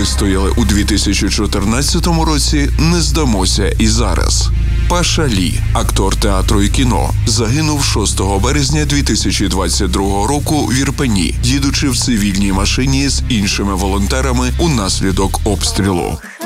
вистояли у 2014 році, не здамося і зараз. Паша Лі, актор театру і кіно, загинув 6 березня 2022 року в Ірпені, їдучи в цивільній машині з іншими волонтерами унаслідок обстрілу.